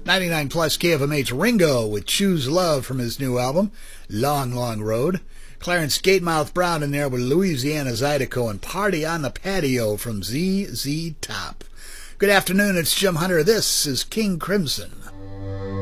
99 plus KFMH Ringo with Choose Love from his new album, Long, Long Road. Clarence Gatemouth Brown in there with Louisiana Zydeco and Party on the Patio from ZZ Top. Good afternoon, it's Jim Hunter. This is King Crimson.